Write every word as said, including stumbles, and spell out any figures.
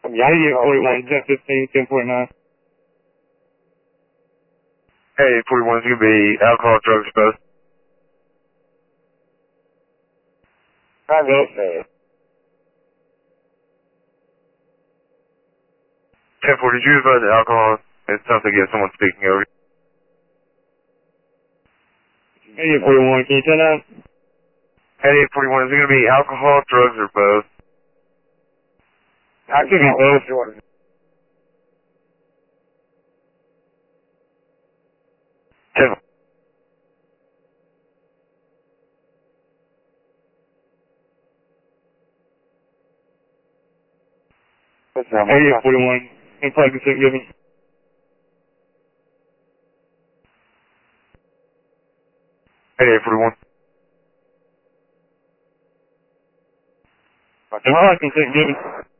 Yankee forty-one, ten fifteen, ten forty-nine. Hey, forty-one is going to be alcohol, drugs, both. I vote for ten forty, did you advise the alcohol? It sounds like you have someone speaking over. Hey, forty-one, can you turn that? Hey, forty-one, is it going to be alcohol, drugs, or both? I think I'm both. ten. Hey, forty-one, can you plug this in, give me? Hey, forty-one. Am I like, can you give me?